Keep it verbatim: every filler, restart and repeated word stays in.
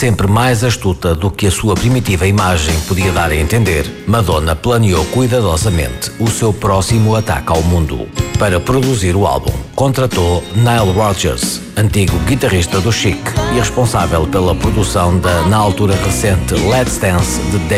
sempre mais astuta do que a sua primitiva imagem podia dar a entender, Madonna planeou cuidadosamente o seu próximo ataque ao mundo. Para produzir o álbum, contratou Nile Rodgers, antigo guitarrista do Chic e responsável pela produção da, na altura recente, Let's Dance de